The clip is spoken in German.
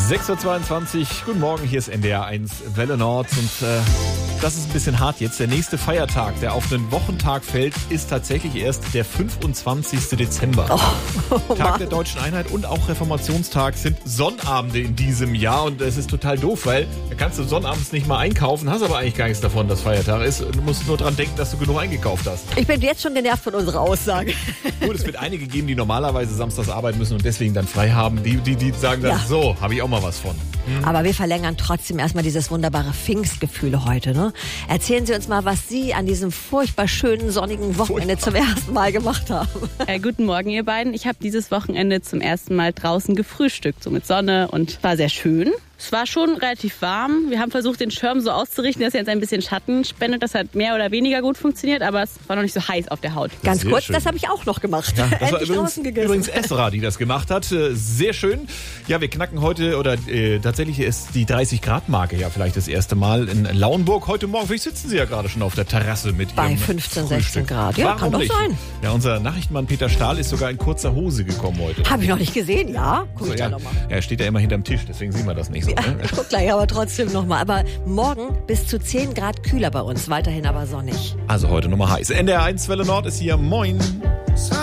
6.22 Uhr, guten Morgen, hier ist NDR 1 Welle Nord und das ist ein bisschen hart jetzt. Der nächste Feiertag, der auf einen Wochentag fällt, ist tatsächlich erst der 25. Dezember. Tag der Deutschen Einheit und auch Reformationstag sind Sonnabende in diesem Jahr und es ist total doof, weil da kannst du sonnabends nicht mal einkaufen, hast aber eigentlich gar nichts davon, dass Feiertag ist. Du musst nur dran denken, dass du genug eingekauft hast. Ich bin jetzt schon genervt von unserer Aussage. Gut, es wird einige geben, die normalerweise samstags arbeiten müssen und deswegen dann frei haben. Die sagen dann, so, habe ich auch mal was von. Aber wir verlängern trotzdem erstmal dieses wunderbare Pfingstgefühl heute. Ne? Erzählen Sie uns mal, was Sie an diesem furchtbar schönen, sonnigen Wochenende zum ersten Mal gemacht haben. Guten Morgen, ihr beiden. Ich habe dieses Wochenende zum ersten Mal draußen gefrühstückt, so mit Sonne, und war sehr schön. Es war schon relativ warm. Wir haben versucht, den Schirm so auszurichten, dass er jetzt ein bisschen Schatten spendet. Das hat mehr oder weniger gut funktioniert, aber es war noch nicht so heiß auf der Haut. Ganz kurz, schön. Das habe ich auch noch gemacht. Ja, das war Endlich übrigens Esra, die das gemacht hat. Sehr schön. Ja, wir knacken heute, oder tatsächlich ist die 30-Grad-Marke ja vielleicht das erste Mal in Lauenburg. Heute Morgen, vielleicht sitzen Sie ja gerade schon auf der Terrasse mit bei Ihrem 15, Frühstück. 16 Grad. Ja, Warum kann doch nicht? sein. Ja, unser Nachrichtenmann Peter Stahl ist sogar in kurzer Hose gekommen heute. Habe ich noch nicht gesehen, ja? Guck ich da nochmal. Er steht ja immer hinterm Tisch, deswegen sehen wir das nicht so. Ja, Ne? guck gleich, aber trotzdem nochmal. Aber morgen bis zu 10 Grad kühler bei uns. Weiterhin aber sonnig. Also heute Nummer heiß. NDR 1 Welle Nord ist hier. Moin.